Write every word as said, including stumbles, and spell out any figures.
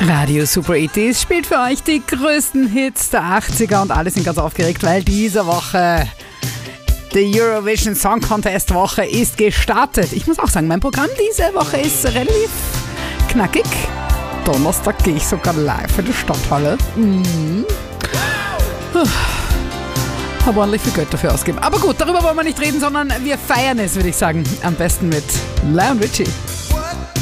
Radio Super Itis spielt für euch die größten Hits der achtziger und alle sind ganz aufgeregt, weil diese Woche die Eurovision Song Contest Woche ist gestartet. Ich muss auch sagen, mein Programm diese Woche ist relativ knackig. Donnerstag gehe ich sogar live in die Stadthalle. Mhm. Habe ordentlich viel Geld dafür ausgegeben. Aber gut, darüber wollen wir nicht reden, sondern wir feiern es, würde ich sagen. Am besten mit Lionel Richie.